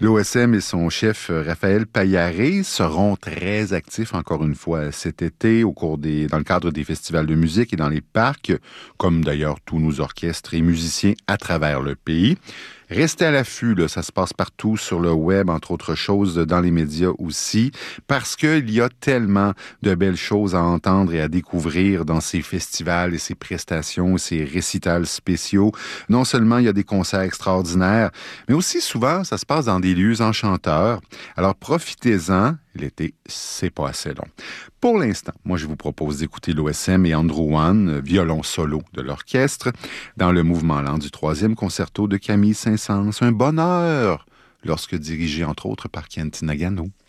L'OSM et son chef Raphaël Paillaré seront très actifs encore une fois cet été dans le cadre des festivals de musique et dans les parcs, comme d'ailleurs tous nos orchestres et musiciens à travers le pays. Restez à l'affût, là, ça se passe partout sur le web, entre autres choses, dans les médias aussi, parce qu'il y a tellement de belles choses à entendre et à découvrir dans ces festivals et ces prestations, ces récitals spéciaux. Non seulement il y a des concerts extraordinaires, mais aussi souvent, ça se passe dans des lieux enchanteurs. Alors profitez-en, l'été, c'est pas assez long. Pour l'instant, moi, je vous propose d'écouter l'OSM et Andrew Wan, violon solo de l'orchestre, dans le mouvement lent du troisième concerto de Camille Saint-Saëns. Un bonheur lorsque dirigé, entre autres, par Kent Nagano.